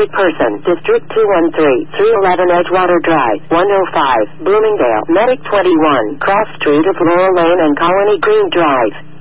wanted person, District 213, 311 Edgewater Drive, 105, Bloomingdale, Medic 21, Cross Street of Laurel Lane and Colony Green Drive.